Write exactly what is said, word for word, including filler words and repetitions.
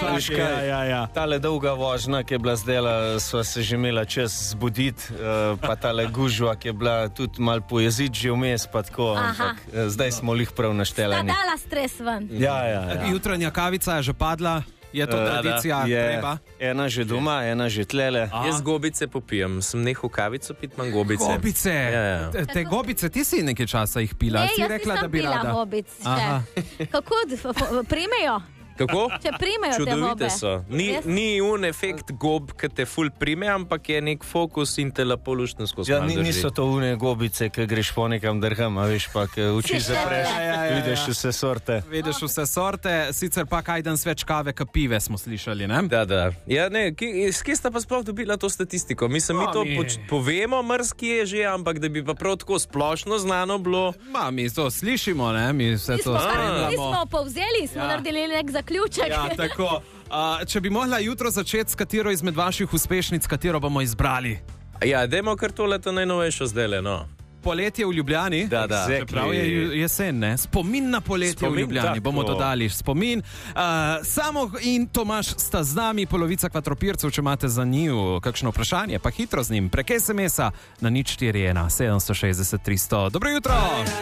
Veš kaj, ja, ja, ja. Tale dolga vožnja, ki je bila zdela, sva se že imela čas zbuditi, uh, pa tale gužva, ki je bila tudi malo pojeziti že vmes, pa tako, ampak uh, zdaj smo lih prav naštelani. Sta dala stres ven. Ja, ja, ja. Jutranja kavica je že padla. Je to tradicija, je treba? Ena že doma, ena že tlele. A? Jaz gobice popijem, sem nehal kavico piti, imam gobice. Gobice? Ja, ja. Te, te gobice, ti si nekaj časa jih pila, Ne, si jaz rekla, nisem da bi pila rada. gobic še. Kako, primejo? Kako? Če primejo te Čudovite gobe. so. Ni, Res? ni un efekt gob, ki te ful prime, ampak je nek fokus in te lepo luštno skozi Ja, malo ni, drži. niso to une gobice, ki greš po nekam drham, a veš pa, ki oči zapreš, Ja, ja, ja, ja. vidiš vse sorte. Vidiš vse sorte, sicer pa kaj dan več kave, ka pive smo slišali, ne? Da, da. Ja, ne, ki, iz kje sta pa sploh dobila to statistiko? Mislim, mi Ma, to mi- poč, povemo, mrski je že, ampak da bi pa prav tako splošno znano bilo. Ma, mi to slišimo, ne? Mi vse Mi to smo, mi spremljamo. smo povzeli, smo Ja. naredili nek zaključek. Ja, tako. Uh, če bi mogla jutro začeti s katero izmed vaših uspešnic, katero bomo izbrali? Ja, dajmo kar tole to najnovejšo zdaj, no. Poletje v Ljubljani. Da, da. Čeprav je ju- jesen, ne? Spomin na poletje Spomin, v Ljubljani. tako. Bomo dodali spomin. Uh, Samo in Tomaž sta z nami, polovica kvadropircev, če imate za njiju kakšno vprašanje, pa hitro z njim. Prek es em es-a na nič štiri ena sedem šest šest tri sto. Dobro jutro!